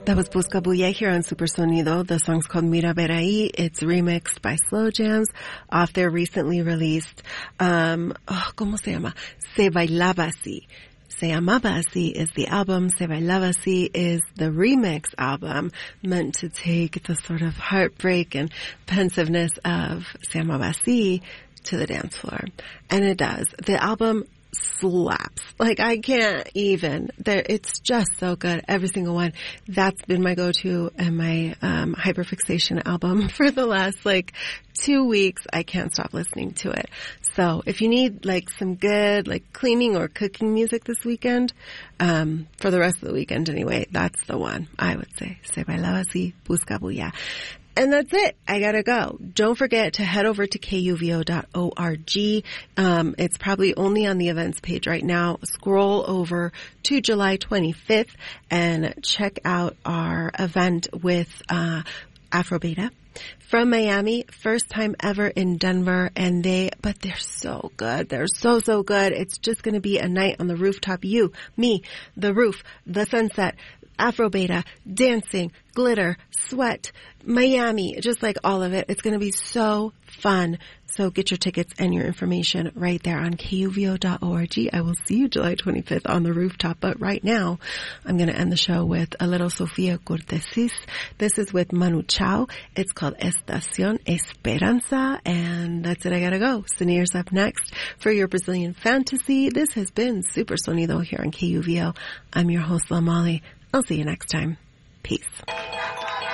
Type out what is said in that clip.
That was Buscabulla here on Super Sonido. The song's called Mira Ver Ahí. It's remixed by Slow Jams off their recently released, ¿cómo se llama? Se Bailaba Así. Se Llamaba Así is the album. Se Bailaba Así is the remix album meant to take the sort of heartbreak and pensiveness of Se Llamaba Así to the dance floor. And it does. The album slaps. Like, I can't even. It's just so good. Every single one. That's been my go-to and my hyperfixation album for the last, 2 weeks. I can't stop listening to it. So if you need, some good, cleaning or cooking music this weekend, for the rest of the weekend anyway, that's the one, I would say. Se Bailaba Así, Buscabulla. And that's it. I gotta go. Don't forget to head over to kuvo.org. It's probably only on the events page right now. Scroll over to July 25th and check out our event with Afrobeta from Miami. First time ever in Denver, but they're so good. They're so good. It's just gonna be a night on the rooftop. You, me, the roof, the sunset, Afrobeta, dancing, glitter, sweat, Miami, just all of it. It's going to be so fun. So get your tickets and your information right there on kuvo.org. I will see you July 25th on the rooftop. But right now, I'm going to end the show with a little Sofia Cortesis. This is with Manu Chao. It's called Estación Esperanza. And that's it. I got to go. Sunir's up next for your Brazilian fantasy. This has been Super Sonido here on KUVO. I'm your host, Lamali. I'll see you next time. Peace.